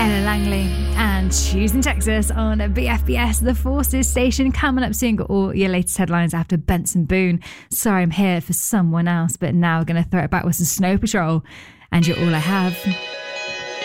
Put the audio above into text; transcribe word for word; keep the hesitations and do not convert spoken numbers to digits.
Ella Langley and Choosing Texas on B F B S, the Forces station. Coming up soon, got all your latest headlines after Benson Boone. Sorry I'm here for someone else, but now we're going to throw it back with some Snow Patrol and You're All I Have.